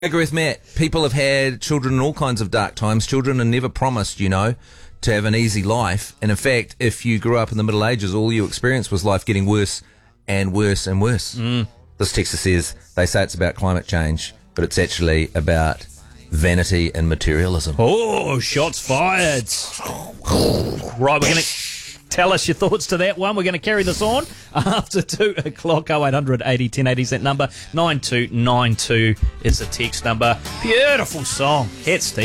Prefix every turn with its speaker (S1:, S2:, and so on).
S1: I agree with Matt. People have had children in all kinds of dark times. Children are never promised, to have an easy life. And in fact, if you grew up in the Middle Ages, all you experienced was life getting worse and worse and worse. This texter says, they say it's about climate change, but it's actually about vanity and materialism.
S2: Oh, shots fired. Right, we're going to tell us your thoughts to that one. We're going to carry this on after 2 o'clock. 0800 80 1080 is that number. 9292 is the text number. Beautiful song. Hats, Steve.